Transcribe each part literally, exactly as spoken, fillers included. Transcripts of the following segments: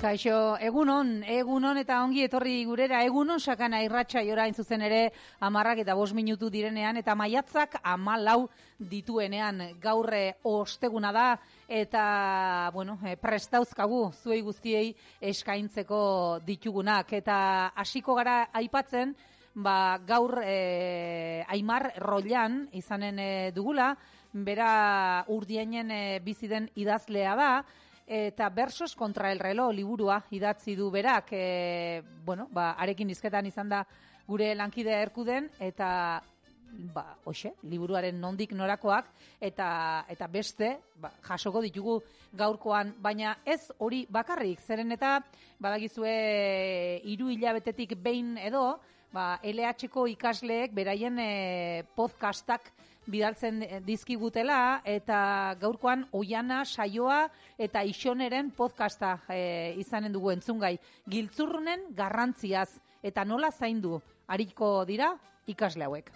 Kaixo, egunon, egunon eta ongi etorri gurera, egunon sakana irratxa jora zuzen ere amarrak eta bost minutu direnean eta maiatzak amalau dituenean gaurre osteguna da eta, bueno, prestauzkagu zuei guztiei eskaintzeko ditugunak eta hasiko gara aipatzen, ba, gaur e, Aimar Rollan izanen e, dugula, bera Urdiainen e, bizi den idazlea da, eta Versos contra el reloj liburua idatzi du berak, e, bueno, ba, arekin hizketan izan da gure lankidea Erkuden, eta ba, hoxe, liburuaren nondik norakoak, eta eta beste, ba, jasoko ditugu gaurkoan, baina ez hori bakarrik, zeren eta badagizue hiru hilabetetik behin edo, ba, L H ko ikasleek beraien e, podcastak bidaltzen dizkigutela eta gaurkoan Oiana saioa eta Ixoneren podcasta e, izanen dugu entzungai. Giltzurrunen garrantziaz eta nola zaindu ariko dira ikasle hauek.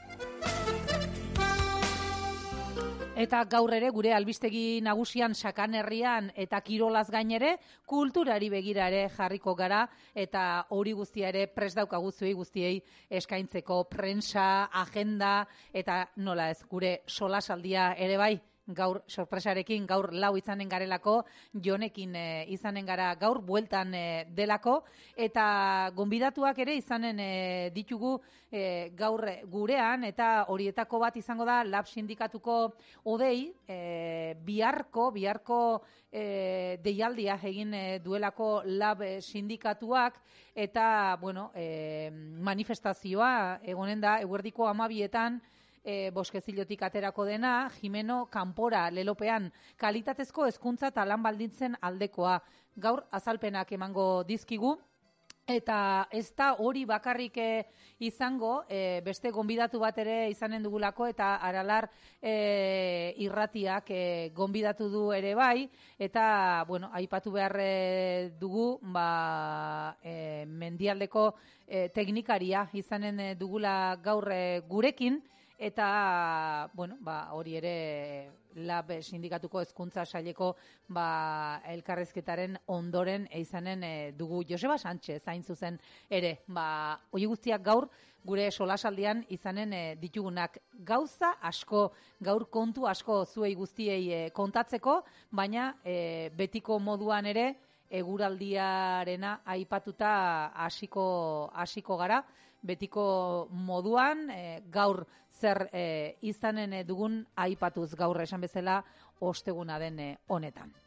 Eta gaur ere gure albistegi nagusian Sakanerrian eta kirolaz gainere kulturari begira ere jarriko gara eta hori guztia ere prest daukagu zuei guztiei eskaintzeko prensa, agenda eta nola ez gure solasaldia ere bai. Gaur sorpresarekin, gaur lau izanen garelako, Jonekin e, izanen gara gaur, bueltan e, delako, eta gonbidatuak ere izanen e, ditugu e, gaur gurean, eta horietako bat izango da Lab Sindikatuko odei, e, biharko, biharko e, deialdia egin e, duelako Lab Sindikatuak, eta, bueno, e, manifestazioa egonen da, eguerdiko amabietan, E, boskezilotik aterako dena, Jimeno Kanpora lelopean kalitatezko hezkuntza eta lan baldintzen aldekoa. Gaur azalpenak emango dizkigu, eta ez da hori bakarrik e, izango, e, beste gonbidatu bat ere izanen dugulako, eta Aralar e, irratiak e, gonbidatu du ere bai, eta, bueno, aipatu behar e, dugu, ba, e, mendialdeko e, teknikaria izanen e, dugula gaur e, gurekin, eta, bueno, ba, hori ere Lab Sindikatuko hezkuntza saileko ba, elkarrezketaren ondoren izanen e, dugu Joseba Sánchez hain zuzen ere. Ba, hori guztiak gaur gure solasaldian izanen e, ditugunak gauza asko, gaur kontu asko zuei guztiei e, kontatzeko, baina e, betiko moduan ere eguraldiarena aipatuta hasiko hasiko gara, betiko moduan e, gaur zer e, izanen e, dugun aipatuz gaur esan bezala osteguna den e, honetan.